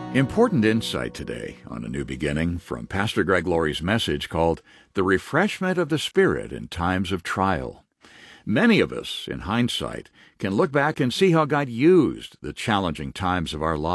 Important insight today on A New Beginning from Pastor Greg Laurie's message called The Refreshment of the Spirit in Times of Trial. Many of us, in hindsight, can look back and see how God used the challenging times of our lives